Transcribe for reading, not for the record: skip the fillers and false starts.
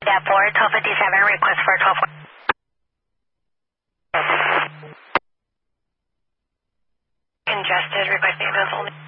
Yeah, for 1257, request for 12. Congested, requesting ambulance only.